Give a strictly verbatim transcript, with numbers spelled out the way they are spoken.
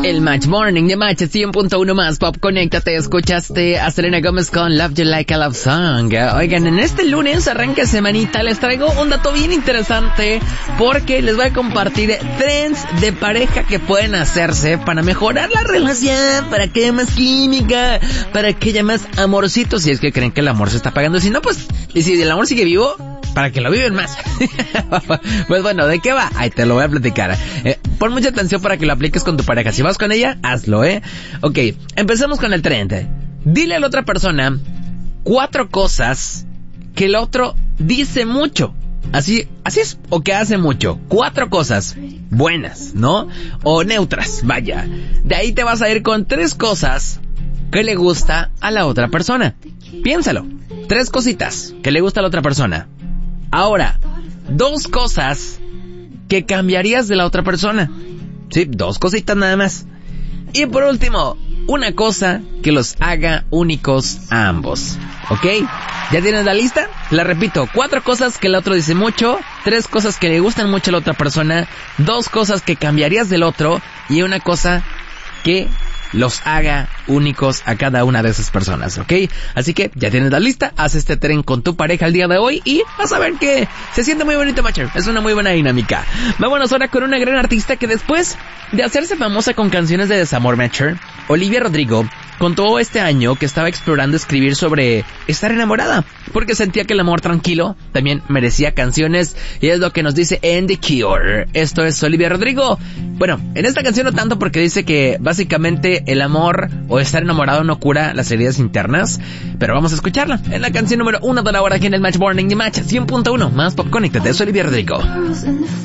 El Match Morning de Match cien punto uno más Pop. Conéctate, escuchaste a Selena Gómez con Love You Like a Love Song. Oigan, en este lunes arranca semanita, les traigo un dato bien interesante porque les voy a compartir trends de pareja que pueden hacerse para mejorar la relación, para que haya más química, para que haya más amorcito, si es que creen que el amor se está apagando. Si no, pues, y si el amor sigue vivo, para que lo viven más. Pues bueno, ¿de qué va? Ahí te lo voy a platicar. Eh, pon mucha atención para que lo apliques con tu pareja. Si vas con ella, hazlo, ¿eh? Ok, empecemos con el trend. Dile a la otra persona cuatro cosas que el otro dice mucho. Así, así es, o que hace mucho. Cuatro cosas buenas, ¿no? O neutras, vaya. De ahí te vas a ir con tres cosas que le gusta a la otra persona. Piénsalo. Tres cositas que le gusta a la otra persona. Ahora, dos cosas que cambiarías de la otra persona. Sí, dos cositas nada más. Y por último, una cosa que los haga únicos a ambos. ¿Ok? ¿Ya tienes la lista? La repito, cuatro cosas que el otro dice mucho, tres cosas que le gustan mucho a la otra persona, dos cosas que cambiarías del otro y una cosa que los haga únicos a cada una de esas personas, ¿ok? Así que ya tienes la lista, haz este tren con tu pareja el día de hoy y vas a ver que se siente muy bonito, Matcher. Es una muy buena dinámica. Vámonos ahora con una gran artista que después de hacerse famosa con canciones de desamor, Matcher, Olivia Rodrigo contó este año que estaba explorando escribir sobre estar enamorada, porque sentía que el amor tranquilo también merecía canciones, y es lo que nos dice en The Cure. Esto es Olivia Rodrigo. Bueno, en esta canción no tanto, porque dice que básicamente el amor o estar enamorado no cura las heridas internas, pero vamos a escucharla en la canción número uno de la hora aquí en el Match Morning de Match cien punto uno más Pop. Conéctate, es Olivia Rodrigo.